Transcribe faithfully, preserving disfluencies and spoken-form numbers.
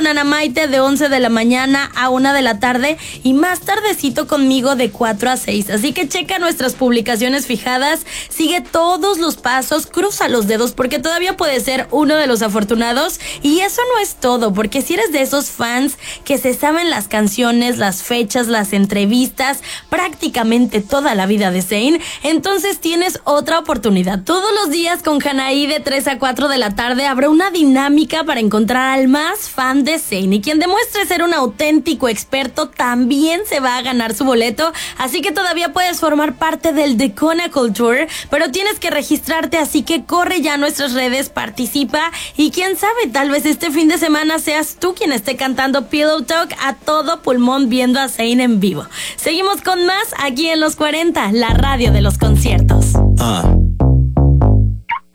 con Ana Maite de once de la mañana a una de la tarde y más tardecito conmigo de cuatro a seis. Así que checa nuestras publicaciones fijadas, sigue todos los pasos, cruza los dedos porque todavía puedes ser uno de los afortunados. Y eso no es todo, porque si eres de esos fans que se saben las canciones, las fechas, las entrevistas, prácticamente toda la vida de Zayn, entonces tienes otra oportunidad. Todos los días con Hanaí de tres a cuatro de la tarde habrá una dinámica para encontrar al más fan de Zayn, y quien demuestre ser un auténtico experto también se va a ganar su boleto. Así que todavía puedes formar parte del The Conacle Tour, pero tienes que registrarte, así que corre ya a nuestras redes, participa y quién sabe, tal vez este fin de semana seas tú quien esté cantando Pillow Talk a todo pulmón viendo a Zayn en vivo. Seguimos con más aquí en Los cuarenta, la radio de los conciertos. Ah.